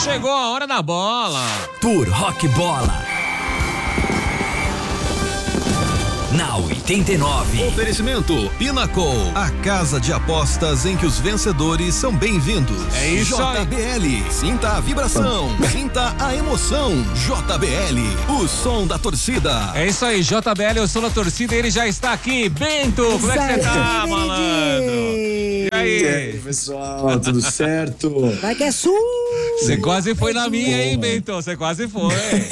Chegou a hora da bola. Por Rock Bola. Na 89. Oferecimento Pinnacle, a casa de apostas em que os vencedores são bem-vindos. É isso aí. JBL, sinta a vibração, sinta a emoção. JBL, o som da torcida. É isso aí, JBL, eu sou da torcida e ele já está aqui. Bento, como é que você tá, malandro? E aí? Pessoal, tudo certo? Vai que é sua! Você quase foi na minha, hein, Bento? Você quase foi.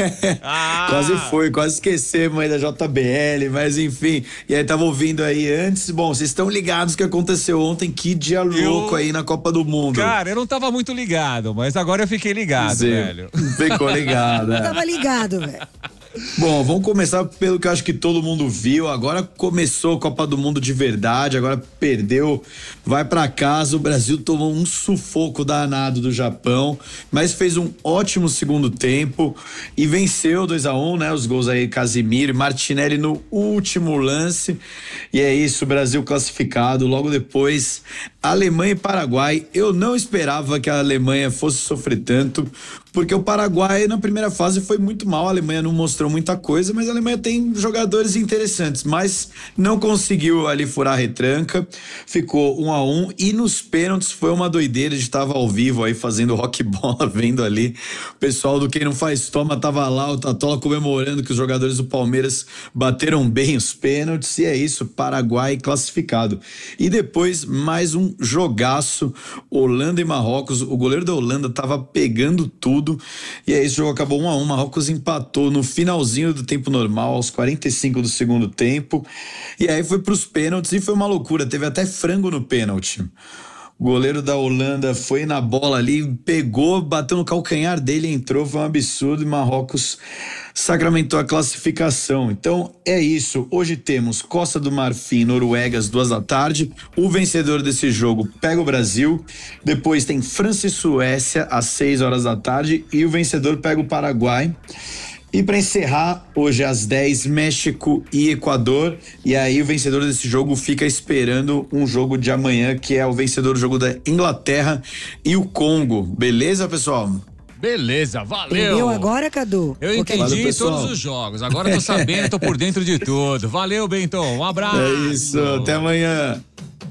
Quase esquecemos aí da JBL, mas enfim. E aí, tava ouvindo aí antes. Bom, vocês estão ligados que aconteceu ontem, que dia louco aí na Copa do Mundo. Cara, eu não tava muito ligado, mas agora eu fiquei ligado, velho. Ficou ligado, Eu tava ligado, velho. Bom, vamos começar pelo que eu acho que todo mundo viu. Agora começou a Copa do Mundo de verdade, agora perdeu, vai pra casa. O Brasil tomou um sufoco danado do Japão, mas fez um ótimo segundo tempo e venceu 2-1, né? Os gols aí, Casimiro e Martinelli no último lance. E é isso, o Brasil classificado. Logo depois, Alemanha e Paraguai. Eu não esperava que a Alemanha fosse sofrer tanto, porque o Paraguai na primeira fase foi muito mal. A Alemanha não mostrou muita coisa, mas a Alemanha tem jogadores interessantes, mas não conseguiu ali furar a retranca, ficou 1-1 e nos pênaltis foi uma doideira. A gente tava ao vivo aí fazendo rock bola, vendo ali o pessoal do Quem Não Faz Toma tava lá, o Tatola comemorando que os jogadores do Palmeiras bateram bem os pênaltis e é isso, Paraguai classificado. E depois mais um jogaço, Holanda e Marrocos. O goleiro da Holanda tava pegando tudo. E aí esse jogo acabou 1-1, Marrocos empatou no finalzinho do tempo normal, aos 45 do segundo tempo, e aí foi pros pênaltis e foi uma loucura, teve até frango no pênalti. O goleiro da Holanda foi na bola ali, pegou, bateu no calcanhar dele, entrou, foi um absurdo e Marrocos sacramentou a classificação. Então é isso, hoje temos Costa do Marfim, Noruega às 14h. O vencedor desse jogo pega o Brasil, depois tem França e Suécia às 18h e o vencedor pega o Paraguai. E para encerrar, hoje às 10, México e Equador. E aí o vencedor desse jogo fica esperando um jogo de amanhã, que é o vencedor do jogo da Inglaterra e o Congo. Beleza, pessoal? Beleza, valeu. Entendeu agora, Cadu? Eu entendi Valeu, todos os jogos. Agora eu tô sabendo, tô por dentro de tudo. Valeu, Bento. Um abraço. É isso, até amanhã.